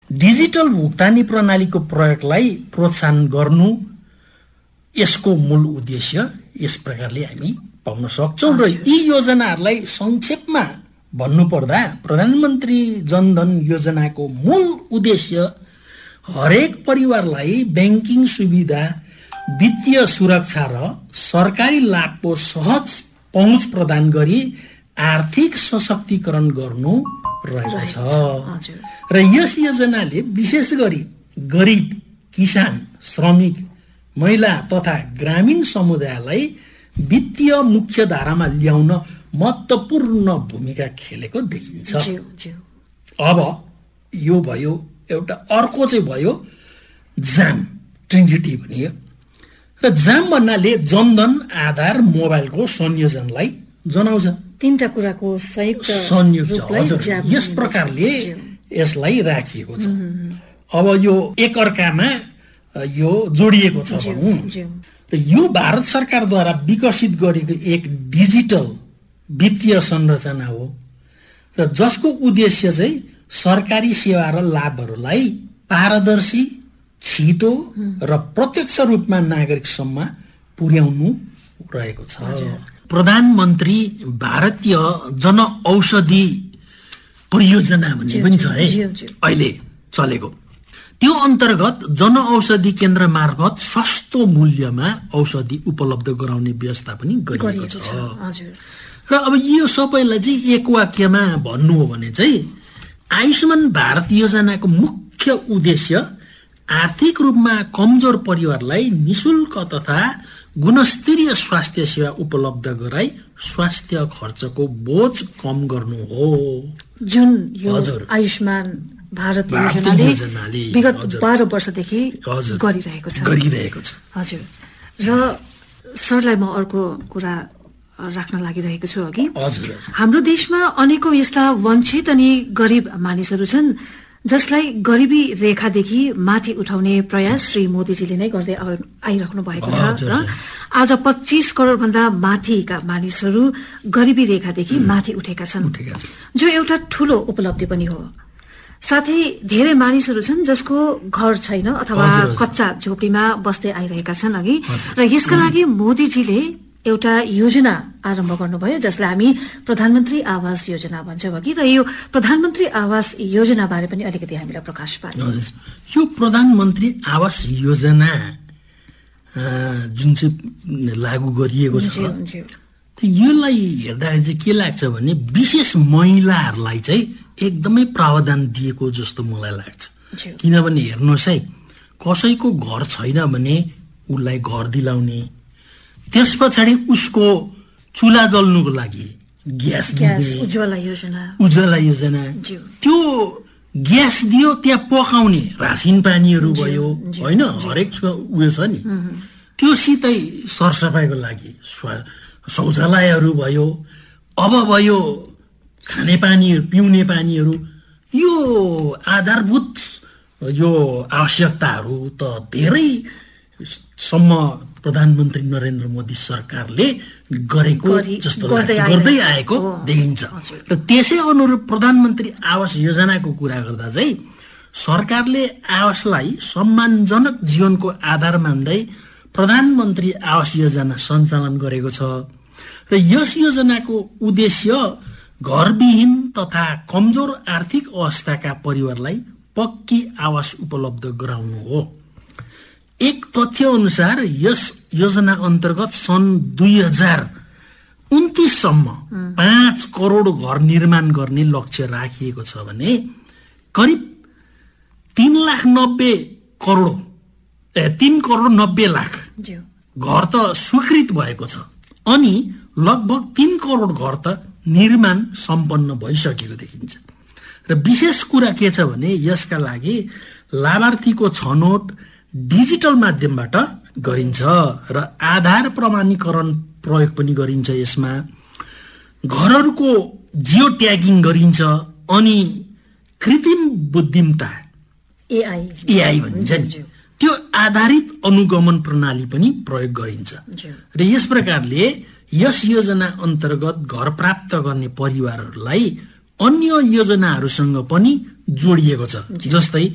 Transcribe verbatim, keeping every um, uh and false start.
Digital भुक्तानी प्रणालीको प्रयोगलाई प्रोत्साहन गर्नु यसको मूल उद्देश्य यस प्रकारले हामी पाउन सक्छौं। र यी योजनाहरूलाई संक्षेपमा भन्नुपर्दा प्रधानमन्त्री जनधन योजनाको मूल उद्देश्य हरेक परिवारलाई ब्याङ्किङ सुविधा, वित्तीय सुरक्षा र सरकारी लाभको सहज पहुँच प्रदान गरी आर्थिक सशक्तिकरण गर्नु रहेको छ। र यस योजनाले विशेष गरी गरिब, किसान, श्रमिक, महिला तथा ग्रामीण समुदायलाई वित्तीय मुख्यधारामा ल्याउन महत्त्वपूर्ण भूमिका खेलेको देखिन्छ। अब यो भयो एउटा, अर्को चाहिँ भयो जाम, ट्रिनिटी भनियो। र जाम भन्नाले जनधन आधार मोबाइलको संयोजनलाई जनाउँछ। तीनटा कुराको संयुक्त संयुक्त यस प्रकारले यसलाई राखिएको छ। अब यो एकअर्कामा यो जोडिएको छ भनौँ। र यो भारत सरकारद्वारा विकसित गरेको एक डिजिटल वित्तीय संरचना हो र जसको उद्देश्य चाहिँ सरकारी सेवा र लाभहरूलाई पारदर्शी, छिटो र प्रत्यक्ष रूपमा नागरिकसम्म पुर्याउनु रहेको छ। प्रधानमन्त्री भारतीय जनऔषधि परियोजना भन्ने पनि छ है अहिले चलेको। त्यो अन्तर्गत जनऔषधि केन्द्र मार्फत सस्तो मूल्यमा औषधि उपलब्ध गराउने व्यवस्था पनि गरिएको छ। र अब यो सबैलाई चाहिँ एक वाक्यमा भन्नु हो भने चाहिँ आयुष्मान भारत योजनाको मुख्य उद्देश्य आर्थिक रूपमा कमजोर परिवारलाई निशुल्क तथा गुणस्तरीय स्वास्थ्य सेवा उपलब्ध गराई स्वास्थ्य खर्चको बोझ कम गर्नु हो। जुन यो आयुष्मान भारत योजनाले विगत बाह्र वर्षदेखि गरिरहेको छ गरिरहेको छ हजुर। र सरलाई म अर्को कुरा राख्न लागिरहेको छु अघि। हाम्रो देशमा अनेकौं यस्ता वञ्चित अनि गरिब मानिसहरू छन् जसलाई गरिबी रेखादेखि माथि उठाउने प्रयास श्री मोदीजीले नै गर्दै आइराख्नु भएको छ। र आज पच्चीस करोड भन्दा माथिका मानिसहरू गरिबी रेखादेखि माथि उठेका छन्, जो एउटा ठूलो उपलब्धि पनि हो। साथै धेरै मानिसहरू छन् जसको घर छैन अथवा कच्चा झोपडीमा बस्दै आइरहेका छन् अघि। र यसका लागि मोदीजीले एउटा योजना आरम्भ गर्नुभयो जसलाई हामी प्रधानमन्त्री आवास योजना भन्छौँ अघि। र यो प्रधानमन्त्री आवास योजना बारे पनि अलिकति हामीलाई प्रकाश पार्नुहोस्। यो प्रधानमन्त्री आवास योजना जुन चाहिँ लागू गरिएको छ यसलाई हेर्दाखेरि चाहिँ के लाग्छ भने विशेष महिलाहरूलाई चाहिँ एकदमै प्रावधान दिएको जस्तो मलाई लाग्छ। किनभने हेर्नुहोस् है, कसैको घर छैन भने उसलाई घर दिलाउने, त्यस पछाडि उसको चुल्हा जल्नुको लागि ग्यास दिने, उज्ज्वला योजना उज्ज्वला योजना त्यो ग्यास दियो, त्यहाँ पकाउने रासिन पानीहरू भयो होइन, हरेक उयो छ नि। त्यो सितै सरसफाइको लागि शौचालयहरू भयो, अब भयो खाने पानीहरू, पिउने पानीहरू, यो आधारभूत यो आवश्यकताहरू त धेरै सम्म प्रधानमन्त्री नरेन्द्र मोदी सरकारले गरेको जस्तो गर्दै आएको देखिन्छ। र त्यसै अनुरूप प्रधानमन्त्री आवास योजनाको कुरा गर्दा चाहिँ सरकारले आवासलाई सम्मानजनक जीवनको आधार मान्दै प्रधानमन्त्री आवास योजना सञ्चालन गरेको छ। र यस योजनाको उद्देश्य घरविहीन तथा कमजोर आर्थिक अवस्थाका परिवारलाई पक्की आवास उपलब्ध गराउनु हो। एक तथ्य अनुसार यस योजना अन्तर्गत सन् दुई हजार उन्तिससम्म पाँच करोड घर निर्माण गर्ने लक्ष्य राखिएको छ भने करिब तीन लाख नब्बे करोड ए तीन करोड नब्बे लाख घर त स्वीकृत भएको छ अनि लगभग तीन करोड घर त निर्माण सम्पन्न भइसकेको देखिन्छ। र विशेष कुरा के छ भने यसका लागि लाभार्थीको छनौट डिजिटल माध्यमबाट गरिन्छ र आधार प्रमाणीकरण प्रयोग पनि गरिन्छ। यसमा घरहरूको जियो ट्यागिङ गरिन्छ अनि कृत्रिम बुद्धिमत्ता एआई एआई भनिन्छ नि, त्यो आधारित अनुगमन प्रणाली पनि प्रयोग गरिन्छ। र यस प्रकारले यस योजना अन्तर्गत घर प्राप्त गर्ने परिवारहरूलाई अन्य योजनाहरूसँग पनि जोडिएको छ। जस्तै